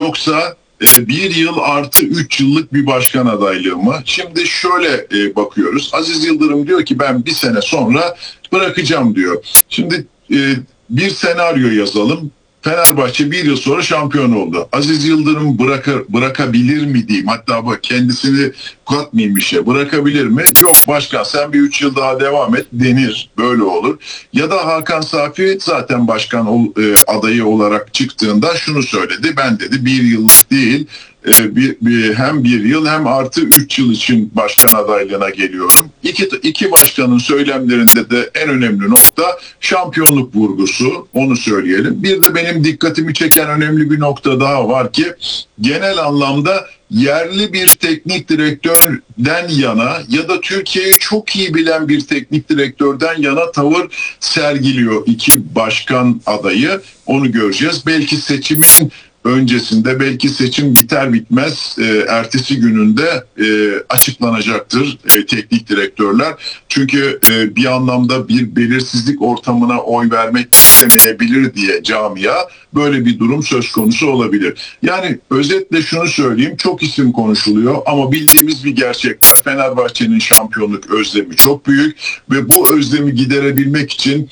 yoksa bir yıl artı 3 yıllık bir başkan adaylığı mı? Şimdi şöyle bakıyoruz. Aziz Yıldırım diyor ki ben bir sene sonra bırakacağım diyor. Şimdi bir senaryo yazalım. Fenerbahçe bir yıl sonra şampiyon oldu. Aziz Yıldırım bırakabilir mi diyeyim? Hatta bak kendisini katmayayım bir şey. Bırakabilir mi? Yok başkan sen bir 3 yıl daha devam et denir. Böyle olur. Ya da Hakan Safi zaten başkan adayı olarak çıktığında şunu söyledi. Ben dedi bir yıllık değil hem bir yıl hem artı 3 yıl için başkan adaylığına geliyorum. İki başkanın söylemlerinde de en önemli nokta şampiyonluk vurgusu. Onu söyleyelim. Bir de benim dikkatimi çeken önemli bir nokta daha var ki genel anlamda yerli bir teknik direktörden yana ya da Türkiye'yi çok iyi bilen bir teknik direktörden yana tavır sergiliyor iki başkan adayı. Onu göreceğiz. Belki seçimin öncesinde, belki seçim biter bitmez ertesi gününde açıklanacaktır teknik direktörler. Çünkü bir anlamda bir belirsizlik ortamına oy vermek istemeyebilir diye camia, böyle bir durum söz konusu olabilir. Yani özetle şunu söyleyeyim, çok isim konuşuluyor ama bildiğimiz bir gerçek var. Fenerbahçe'nin şampiyonluk özlemi çok büyük ve bu özlemi giderebilmek için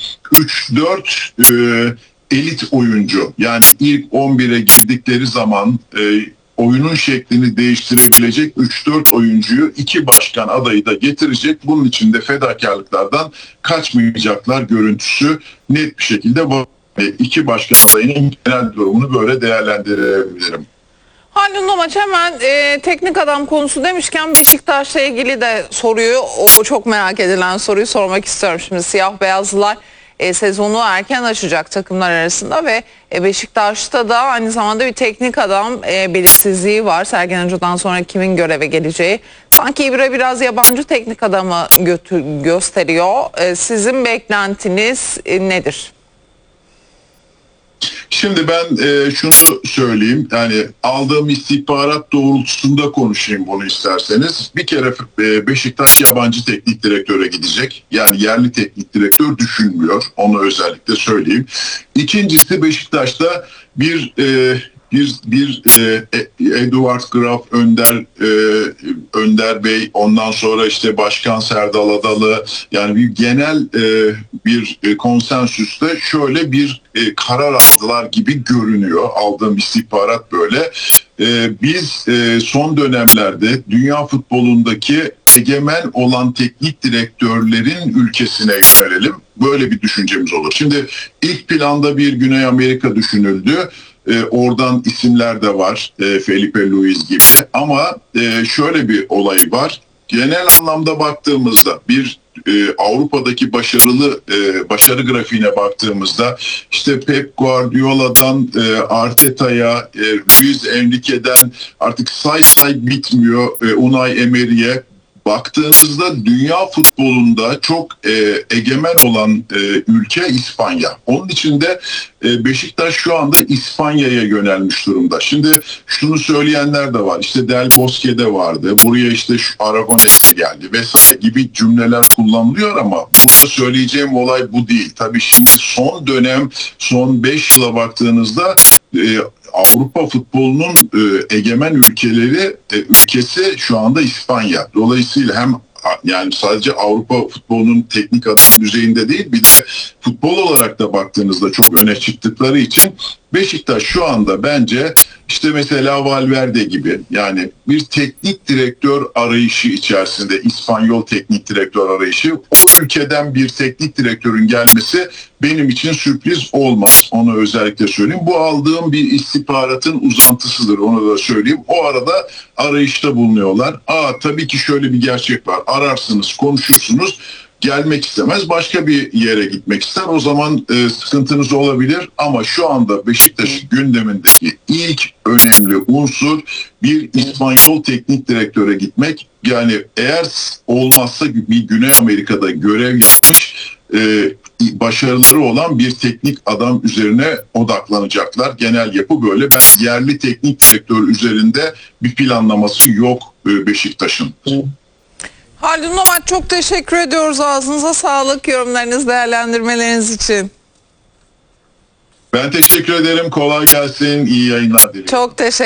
3-4 elit oyuncu, yani ilk 11'e girdikleri zaman oyunun şeklini değiştirebilecek 3-4 oyuncuyu iki başkan adayı da getirecek. Bunun için de fedakarlıklardan kaçmayacaklar görüntüsü net bir şekilde var. İki başkan adayının genel durumunu böyle değerlendirebilirim. Haldun Nomaç, hemen teknik adam konusu demişken Beşiktaş'la ilgili de soruyu, o çok merak edilen soruyu sormak istiyorum. Şimdi siyah beyazlılar sezonu erken açacak takımlar arasında ve Beşiktaş'ta da aynı zamanda bir teknik adam belirsizliği var. Sergen Hoca'dan sonra kimin göreve geleceği. Sanki İbra biraz yabancı teknik adamı gösteriyor. Sizin beklentiniz nedir? Şimdi ben şunu söyleyeyim, yani aldığım istihbarat doğrultusunda konuşayım bunu isterseniz. Bir kere Beşiktaş yabancı teknik direktöre gidecek. Yani yerli teknik direktör düşünmüyor. Onu özellikle söyleyeyim. İkincisi, Beşiktaş'ta bir Eduard Graf, Önder Bey, ondan sonra işte Başkan Serdal Adalı, yani bir genel bir konsensüste şöyle bir karar aldılar gibi görünüyor. Aldığım istihbarat böyle. Biz son dönemlerde dünya futbolundaki egemen olan teknik direktörlerin ülkesine yönelelim. Böyle bir düşüncemiz olur. Şimdi ilk planda bir Güney Amerika düşünüldü. Oradan isimler de var, Felipe Luis gibi, ama şöyle bir olay var. Genel anlamda baktığımızda bir Avrupa'daki başarı grafiğine baktığımızda işte Pep Guardiola'dan Arteta'ya, Luis Enrique'den artık say bitmiyor, Unai Emery'e baktığınızda dünya futbolunda çok egemen olan ülke İspanya. Onun için de Beşiktaş şu anda İspanya'ya yönelmiş durumda. Şimdi şunu söyleyenler de var. İşte Del Bosque'de vardı. Buraya işte şu Aragones geldi vesaire gibi cümleler kullanılıyor ama burada söyleyeceğim olay bu değil. Tabii şimdi son dönem, son 5 yıla baktığınızda Avrupa futbolunun egemen ülkesi şu anda İspanya. Dolayısıyla hem yani sadece Avrupa futbolunun teknik adam düzeyinde değil, bir de futbol olarak da baktığınızda çok öne çıktıkları için Beşiktaş şu anda bence işte mesela Valverde gibi, yani bir teknik direktör arayışı içerisinde, İspanyol teknik direktör arayışı, o ülkeden bir teknik direktörün gelmesi benim için sürpriz olmaz. Onu özellikle söyleyeyim. Bu aldığım bir istihbaratın uzantısıdır. Onu da söyleyeyim. O arada arayışta bulunuyorlar. Tabii ki şöyle bir gerçek var. Ararsınız, konuşursunuz. Gelmek istemez, başka bir yere gitmek ister. O zaman sıkıntınız olabilir ama şu anda Beşiktaş'ın gündemindeki ilk önemli unsur bir İspanyol teknik direktöre gitmek. Yani eğer olmazsa bir Güney Amerika'da görev yapmış, başarıları olan bir teknik adam üzerine odaklanacaklar. Genel yapı böyle. Ben yerli teknik direktör üzerinde bir planlaması yok Beşiktaş'ın. Haldun Nomaç, çok teşekkür ediyoruz. Ağzınıza sağlık, yorumlarınız, değerlendirmeleriniz için. Ben teşekkür ederim. Kolay gelsin. İyi yayınlar dilerim. Çok teşekkür